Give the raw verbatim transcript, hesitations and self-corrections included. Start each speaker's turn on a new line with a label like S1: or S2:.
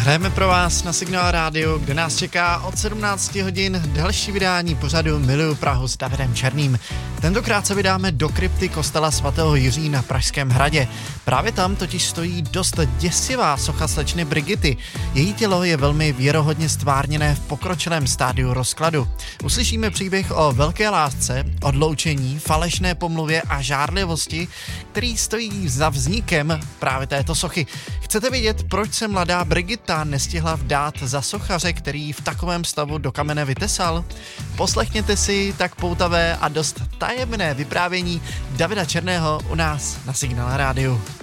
S1: Hrajeme pro vás na Signál rádiu, kde nás čeká od sedmnácti hodin další vydání pořadu Miluju Prahu s Davidem Černým. Tentokrát se vydáme do krypty kostela svatého Jiří na Pražském hradě. Právě tam totiž stojí dost děsivá socha slečny Brigity. Její tělo je velmi věrohodně stvárněné v pokročilém stádiu rozkladu. Uslyšíme příběh o velké lásce, odloučení, falešné pomluvě a žárlivosti, který stojí za vznikem právě této sochy. Chcete vědět, proč se mladá Brigita nestihla vdát za sochaře, který v takovém stavu do kamene vytesal? Poslechněte si tak poutavé a dost tajemné vyprávění Davida Černého u nás na Signál rádiu.